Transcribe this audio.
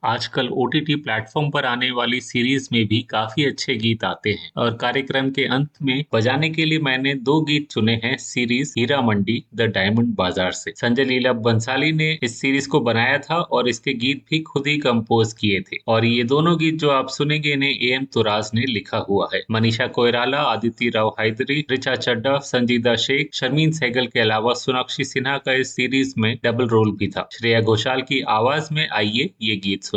आजकल OTT platform पर आने वाली सीरीज में भी काफी अच्छे गीत आते हैं और कार्यक्रम के अंत में बजाने के लिए मैंने दो गीत चुने हैं series Heera Mandi the diamond बाजार से। संजय लीला बंसाली ने इस सीरीज को बनाया था और इसके गीत भी खुद ही कंपोज किए थे और ये दोनों गीत जो आप सुनेंगे इन्हें एम तुराज ने लिखा हुआ है। मनीषा कोइराला, आदित्य राव हैदरी, ऋचा चड्ढा, संजीदा शेख, शर्मीन सहगल के अलावा सोनाक्षी सिन्हा का इस सीरीज में डबल रोल भी था। श्रेया घोषाल की आवाज में आइए ये गीत